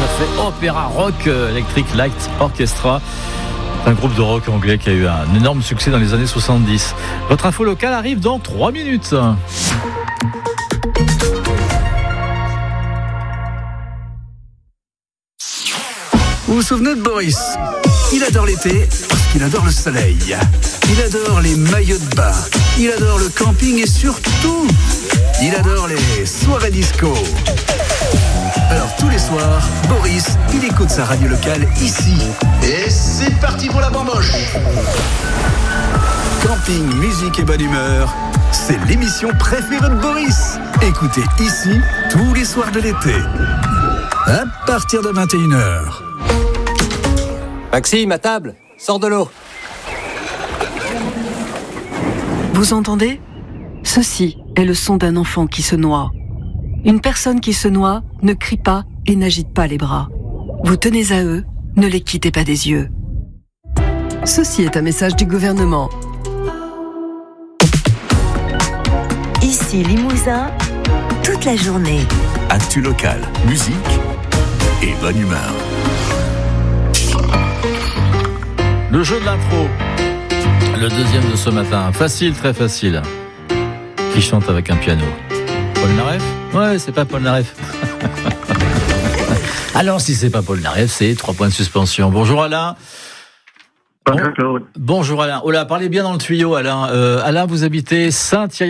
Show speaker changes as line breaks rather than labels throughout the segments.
ça fait Opéra Rock Electric Light Orchestra. Un groupe de rock anglais qui a eu un énorme succès dans les années 70. Votre info locale arrive dans 3 minutes.
Vous vous souvenez de Boris ? Il adore l'été parce qu'il adore le soleil. Il adore les maillots de bain. Il adore le camping et surtout, il adore les soirées disco. Alors tous les soirs, Boris, il écoute sa radio locale ici.
Et c'est parti pour la bamboche.
Camping, musique et bonne humeur, c'est l'émission préférée de Boris. Écoutez ici tous les soirs de l'été. À partir de 21h.
Maxime, à table, sors de l'eau.
Vous entendez ? Ceci est le son d'un enfant qui se noie. Une personne qui se noie ne crie pas et n'agite pas les bras. Vous tenez à eux, ne les quittez pas des yeux. Ceci est un message du gouvernement.
Ici Limousin, toute la journée.
Actu local, musique et bonne humeur.
Le jeu de l'impro, le deuxième de ce matin, facile, très facile. Qui chante avec un piano ? Paul Naref ? Ouais, c'est pas Paul Naref. Alors, si c'est pas Paul Naref, c'est 3 points de suspension. Bonjour Alain.
Bonjour Claude.
Bonjour Alain. Oh là, parlez bien dans le tuyau Alain. Alain, vous habitez Saint-Thierry-la-Perche ?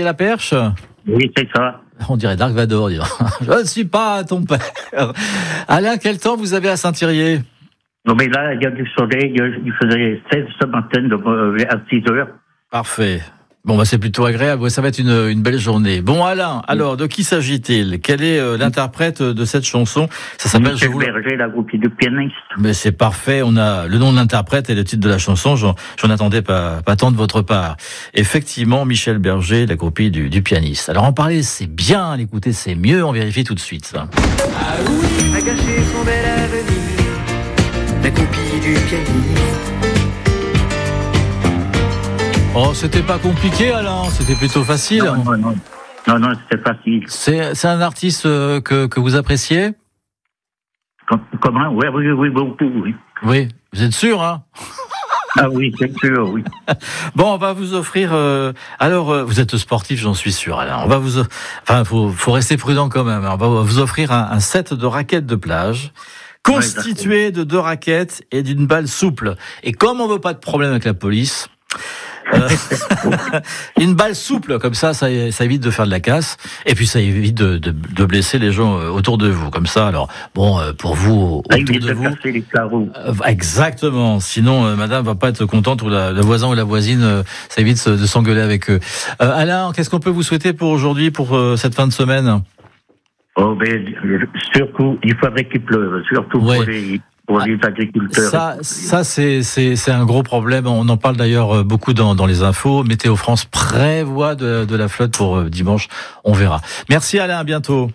Oui, c'est ça.
On dirait Dark Vador, dis donc. Je ne suis pas ton père. Alain, quel temps vous avez à Saint-Thierry ?
Non, mais là, il y a du soleil, il faisait 16 ce matin à 6 heures.
Parfait. Bon, bah, c'est plutôt agréable. Ça va être une belle journée. Bon, Alain, alors, de qui s'agit-il ? Quel est l'interprète de cette chanson ? Ça s'appelle
Michel Berger, la groupie de pianistes.
Mais c'est parfait. On a le nom de l'interprète et le titre de la chanson. J'en attendais pas tant de votre part. Effectivement, Michel Berger, la groupie du pianiste. Alors, en parler, c'est bien. L'écouter, c'est mieux. On vérifie tout de suite, ça.
Ah oui, a gâché son bel avenir. La copie du pianiste.
Oh, c'était pas compliqué, Alain. C'était plutôt facile.
Non, c'était facile.
C'est un artiste que vous appréciez ?
Comment ? Oui, beaucoup, oui.
Oui, vous êtes sûr, hein ?
Ah oui, c'est sûr, oui.
Bon, on va vous offrir. Alors, vous êtes sportif, j'en suis sûr. Alain. On va vous. Enfin, faut rester prudent quand même. On va vous offrir un set de raquettes de plage. Constitué de 2 raquettes et d'une balle souple. Et comme on veut pas de problème avec la police, une balle souple, comme ça évite de faire de la casse. Et puis ça évite de blesser les gens autour de vous. Comme ça, alors, bon, pour vous, autour de vous.
Casser les carreaux.
Exactement. Sinon, madame va pas être contente ou le voisin ou la voisine, ça évite de s'engueuler avec eux. Alain, qu'est-ce qu'on peut vous souhaiter pour aujourd'hui, pour cette fin de semaine ?
Oh, ben, surtout, il faudrait qu'il pleuve, surtout ouais. pour les agriculteurs.
Ça c'est un gros problème. On en parle d'ailleurs beaucoup dans les infos. Météo France prévoit de la flotte pour dimanche. On verra. Merci Alain, à bientôt.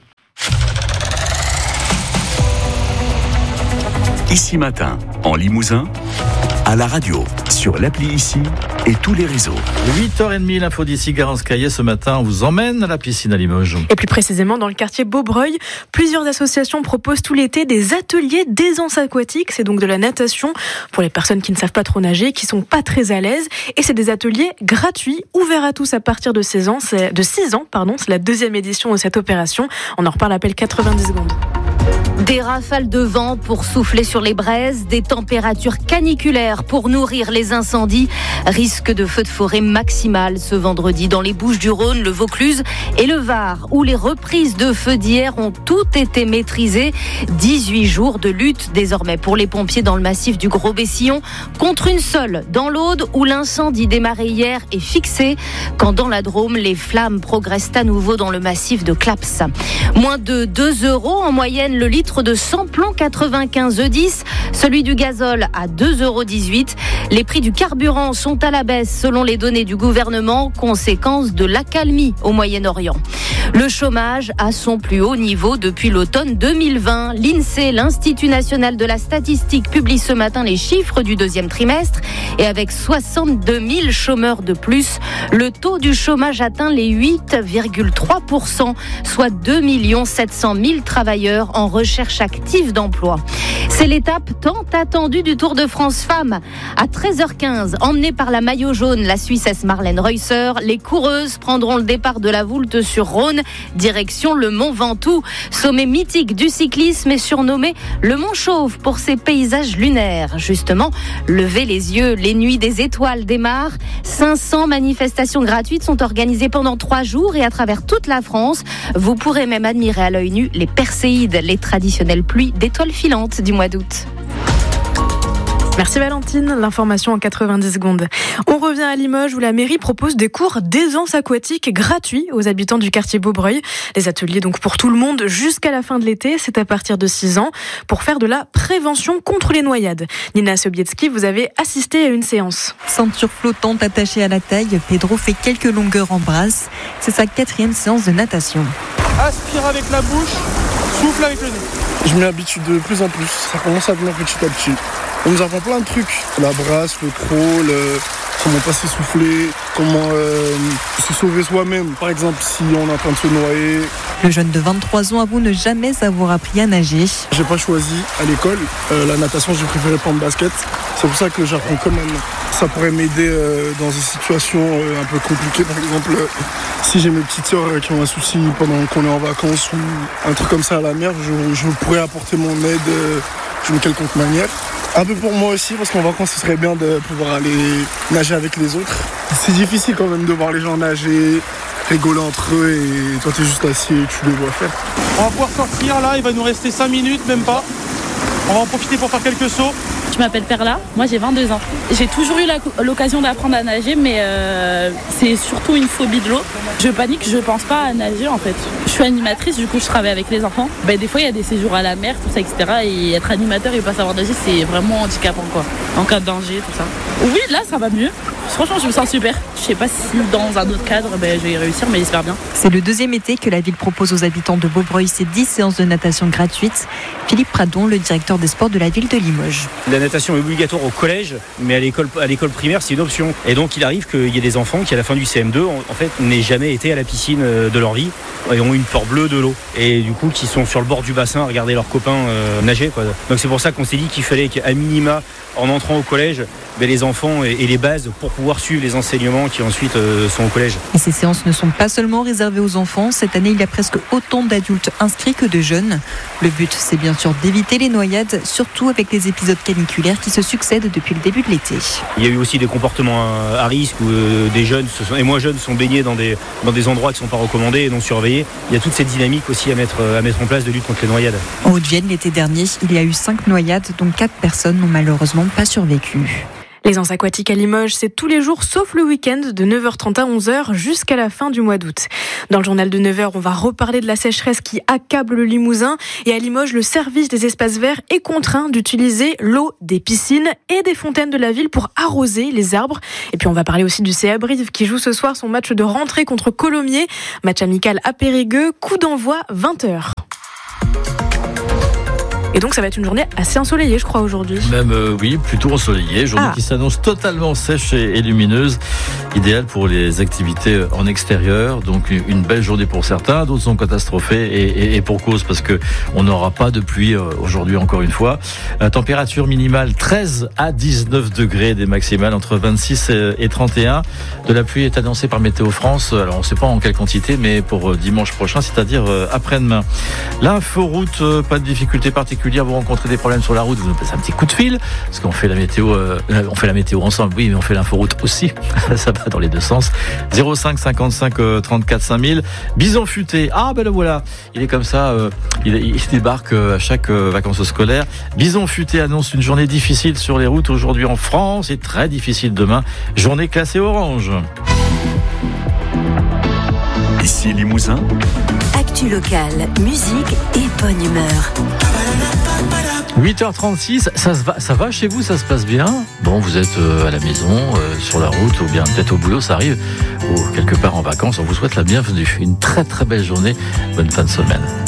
Ici Matin, en Limousin, à la radio, sur l'appli Ici et tous les réseaux.
8h30, l'info d'ici, Garance Caillet. Ce matin, on vous emmène à la piscine à Limoges.
Et plus précisément, dans le quartier Beaubreuil, plusieurs associations proposent tout l'été des ateliers d'aisance aquatique. C'est donc de la natation pour les personnes qui ne savent pas trop nager, qui sont pas très à l'aise. Et c'est des ateliers gratuits, ouverts à tous à partir de 6 ans. C'est la 2e édition de cette opération. On en reparle à l'appel 90 secondes.
Des rafales de vent pour souffler sur les braises, des températures caniculaires pour nourrir les incendies, risque de feux de forêt maximal ce vendredi dans les Bouches-du-Rhône, le Vaucluse et le Var, où les reprises de feux d'hier ont toutes été maîtrisées. 18 jours de lutte désormais pour les pompiers dans le massif du Gros-Bessillon, contre une seule dans l'Aude où l'incendie démarré hier est fixé, quand dans la Drôme, les flammes progressent à nouveau dans le massif de Claps. Moins de 2 € en moyenne le litre de samplon 95 E10, celui du gazole à 2,18 €. Les prix du carburant sont à la baisse selon les données du gouvernement, conséquence de l'accalmie au Moyen-Orient. Le chômage à son plus haut niveau depuis l'automne 2020. L'INSEE, l'Institut National de la Statistique, publie ce matin les chiffres du 2e trimestre. Et avec 62 000 chômeurs de plus, le taux du chômage atteint les 8,3%, soit 2 700 000 travailleurs en recherche active d'emploi. C'est l'étape tant attendue du Tour de France Femmes. À 13h15, emmenée par la maillot jaune, la Suissesse Marlène Reusser, les coureuses prendront le départ de la Voulte sur Rhône, direction le Mont Ventoux. Sommet mythique du cyclisme est surnommé le Mont Chauve pour ses paysages lunaires. Justement, levez les yeux, les nuits des étoiles démarrent. 500 manifestations gratuites sont organisées pendant 3 jours et à travers toute la France. Vous pourrez même admirer à l'œil nu les Perséides, les traditionnelles pluies d'étoiles filantes du mois d'août.
Merci Valentine, l'information en 90 secondes. On revient à Limoges où la mairie propose des cours d'aisance aquatique gratuits aux habitants du quartier Beaubreuil. Des ateliers donc pour tout le monde jusqu'à la fin de l'été, c'est à partir de 6 ans, pour faire de la prévention contre les noyades. Nina Sobietski, vous avez assisté à une séance.
Ceinture flottante attachée à la taille, Pedro fait quelques longueurs en brasse. C'est sa 4e séance de natation.
Aspire avec la bouche, souffle avec le nez. Je m'y habitue de plus en plus, ça commence à venir petit à petit. On nous apprend plein de trucs, la brasse, le crawl, comment pas s'essouffler, comment se sauver soi-même. Par exemple, si on est en train de se noyer.
Le jeune de 23 ans avoue ne jamais avoir appris à nager.
J'ai pas choisi à l'école la natation, j'ai préféré prendre basket. C'est pour ça que j'apprends quand même. Ça pourrait m'aider dans des situations un peu compliquées. Par exemple, si j'ai mes petites sœurs qui ont un souci pendant qu'on est en vacances ou un truc comme ça à la mer, je pourrais apporter mon aide d'une quelconque manière. Un peu pour moi aussi, parce qu'en vacances, ce serait bien de pouvoir aller nager avec les autres. C'est difficile quand même de voir les gens nager, rigoler entre eux et toi t'es juste assis et tu les vois faire. On va pouvoir sortir là, il va nous rester 5 minutes, même pas. On va en profiter pour faire quelques sauts.
Je m'appelle Perla, moi j'ai 22 ans. J'ai toujours eu l'occasion d'apprendre à nager, mais c'est surtout une phobie de l'eau. Je panique, je pense pas à nager en fait. Je suis animatrice, du coup je travaille avec les enfants. Des fois il y a des séjours à la mer, tout ça, etc. Et être animateur et pas savoir nager, c'est vraiment handicapant quoi. En cas de danger, tout ça. Oui, là ça va mieux. Franchement, je me sens super. Je sais pas si dans un autre cadre, je vais y réussir, mais j'espère bien.
C'est le 2e été que la ville propose aux habitants de Beaubreuil ces 10 séances de natation gratuites. Philippe Pradon, le directeur des sports de la ville de Limoges.
La natation est obligatoire au collège, mais à l'école primaire, c'est une option. Et donc, il arrive qu'il y ait des enfants qui, à la fin du CM2, en fait, n'aient jamais été à la piscine de leur vie et ont une peur bleue de l'eau. Et du coup, qui sont sur le bord du bassin à regarder leurs copains nager, quoi. Donc, c'est pour ça qu'on s'est dit qu'il fallait qu'à minima, en entrant au collège, les enfants aient les bases pour pouvoir suivre les enseignements qui ensuite sont au collège.
Et ces séances ne sont pas seulement réservées aux enfants. Cette année, il y a presque autant d'adultes inscrits que de jeunes. Le but, c'est bien sûr d'éviter les noyades, surtout avec les épisodes caniculaires qui se succèdent depuis le début de l'été.
Il y a eu aussi des comportements à risque où des jeunes et moins jeunes sont baignés dans des endroits qui ne sont pas recommandés et non surveillés. Il y a toute cette dynamique aussi à mettre en place de lutte contre les noyades.
En Haute-Vienne, l'été dernier, il y a eu 5 noyades, dont 4 personnes n'ont malheureusement pas survécu.
L'aisance aquatique à Limoges, c'est tous les jours sauf le week-end de 9h30 à 11h jusqu'à la fin du mois d'août. Dans le journal de 9h, on va reparler de la sécheresse qui accable le Limousin. Et à Limoges, le service des espaces verts est contraint d'utiliser l'eau des piscines et des fontaines de la ville pour arroser les arbres. Et puis on va parler aussi du CA Brive qui joue ce soir son match de rentrée contre Colomiers. Match amical à Périgueux, coup d'envoi 20h. Et donc ça va être une journée assez ensoleillée, je crois, aujourd'hui.
Même, oui, plutôt ensoleillée. Journée qui s'annonce totalement sèche et lumineuse. Idéale pour les activités en extérieur. Donc une belle journée pour certains. D'autres sont catastrophés et pour cause parce que on n'aura pas de pluie aujourd'hui encore une fois. Température minimale 13 à 19 degrés, des maximales entre 26 et 31. De la pluie est annoncée par Météo France. Alors on ne sait pas en quelle quantité, mais pour dimanche prochain, c'est-à-dire après-demain. L'inforoute, pas de difficulté particulière. Vous rencontrez des problèmes sur la route, vous nous passez un petit coup de fil parce qu'on fait la météo ensemble, oui, mais on fait l'inforoute aussi. Ça va dans les deux sens. 05 55 34 5000. Bison futé. Ah ben le voilà. Il est comme ça. Il débarque à chaque vacances scolaires. Bison futé annonce une journée difficile sur les routes aujourd'hui en France et très difficile demain. Journée classée orange.
Ici Limousin.
Actu locale, musique et bonne humeur.
8h36, ça va chez vous, ça se passe bien? Bon, vous êtes à la maison, sur la route, ou bien peut-être au boulot, ça arrive, ou quelque part en vacances, on vous souhaite la bienvenue. Une très très belle journée, bonne fin de semaine.